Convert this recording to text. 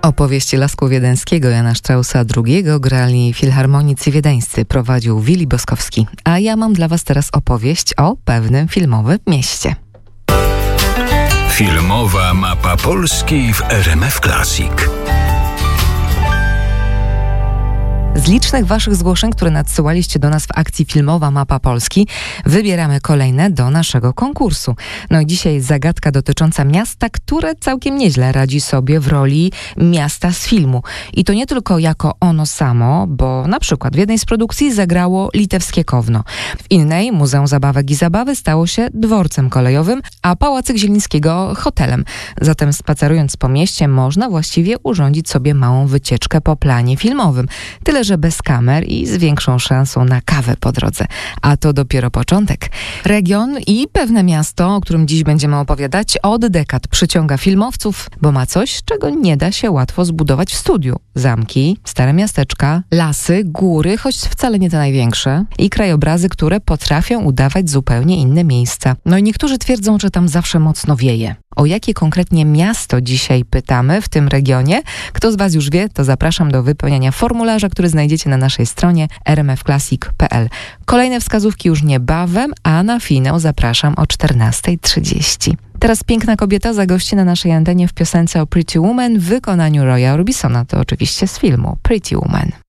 Opowieść Lasku Wiedeńskiego Jana Straussa II grali filharmonicy wiedeńscy, prowadził Willi Boskowski. A ja mam dla Was teraz opowieść o pewnym filmowym mieście. Filmowa mapa Polski w RMF Classic. Z licznych Waszych zgłoszeń, które nadsyłaliście do nas w akcji Filmowa Mapa Polski, wybieramy kolejne do naszego konkursu. No i dzisiaj zagadka dotycząca miasta, które całkiem nieźle radzi sobie w roli miasta z filmu. I to nie tylko jako ono samo, bo na przykład w jednej z produkcji zagrało litewskie Kowno. W innej Muzeum Zabawek i Zabawy stało się dworcem kolejowym, a Pałacyk Zielińskiego hotelem. Zatem spacerując po mieście można właściwie urządzić sobie małą wycieczkę po planie filmowym. Tyle, że bez kamer i z większą szansą na kawę po drodze. A to dopiero początek. Region i pewne miasto, o którym dziś będziemy opowiadać, od dekad przyciąga filmowców, bo ma coś, czego nie da się łatwo zbudować w studiu. Zamki, stare miasteczka, lasy, góry, choć wcale nie te największe, i krajobrazy, które potrafią udawać zupełnie inne miejsca. No i niektórzy twierdzą, że tam zawsze mocno wieje. O jakie konkretnie miasto dzisiaj pytamy w tym regionie? Kto z Was już wie, to zapraszam do wypełniania formularza, który znajdziecie na naszej stronie rmfclassic.pl. Kolejne wskazówki już niebawem, a na finał zapraszam o 14:30. Teraz piękna kobieta zagości na naszej antenie w piosence o Pretty Woman w wykonaniu Roya Orbisona. To oczywiście z filmu Pretty Woman.